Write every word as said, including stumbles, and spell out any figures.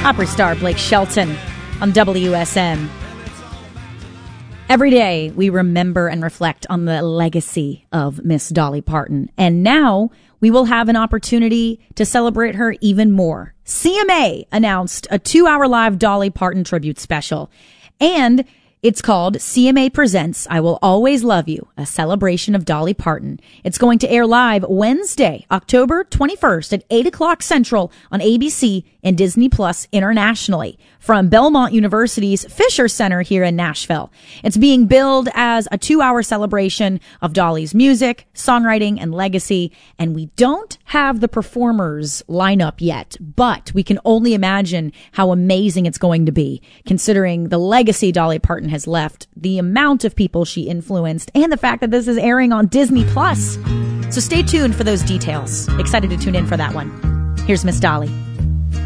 Opry star Blake Shelton on W S M. Every day we remember and reflect on the legacy of Miss Dolly Parton. And now we will have an opportunity to celebrate her even more. C M A announced a two-hour live Dolly Parton tribute special. And it's called C M A Presents I Will Always Love You, a celebration of Dolly Parton. It's going to air live Wednesday, October twenty-first at eight o'clock Central on A B C and Disney Plus internationally from Belmont University's Fisher Center here in Nashville. It's being billed as a two-hour celebration of Dolly's music, songwriting, and legacy, and we don't have the performers line up yet, but we can only imagine how amazing it's going to be, considering the legacy Dolly Parton has left, the amount of people she influenced, and the fact that this is airing on Disney Plus. So stay tuned for those details. Excited to tune in for that one. Here's Miss Dolly.